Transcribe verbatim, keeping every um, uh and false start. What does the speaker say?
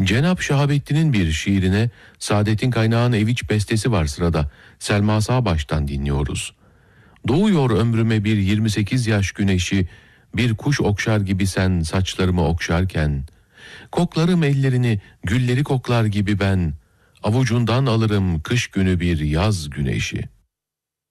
Cenab Şahabettin'in bir şiirine Saadettin Kaynağ'ın Eviç bestesi var sırada. Selma Sağbaş'tan dinliyoruz. Doğuyor ömrüme bir yirmi sekiz yaş güneşi, bir kuş okşar gibi sen saçlarımı okşarken, koklarım ellerini gülleri koklar gibi ben, avucundan alırım kış günü bir yaz güneşi.